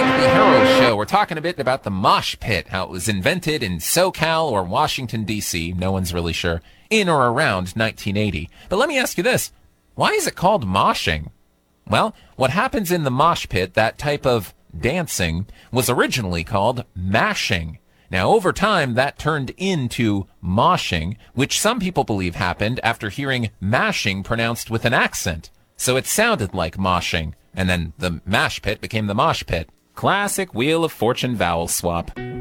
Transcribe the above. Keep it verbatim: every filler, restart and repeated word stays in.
The Hero Show. We're talking a bit about the mosh pit, how it was invented in SoCal or Washington, D C, no one's really sure, in or around nineteen eighty. But let me ask you this. Why is it called moshing? Well, what happens in the mosh pit, that type of dancing, was originally called mashing. Now, over time, that turned into moshing, which some people believe happened after hearing mashing pronounced with an accent. So it sounded like moshing, and then the mash pit became the mosh pit. Classic Wheel of Fortune vowel swap.